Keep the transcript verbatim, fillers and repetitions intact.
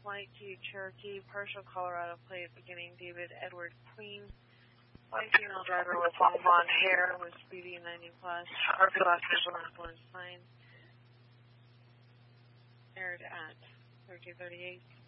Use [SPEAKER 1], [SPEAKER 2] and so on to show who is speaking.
[SPEAKER 1] flight to Cherokee, partial Colorado plate, beginning David Edward Queen. White female driver with long blonde hair, was speedy ninety plus. R P last visual influence sign. Aired at thirteen thirty-eight.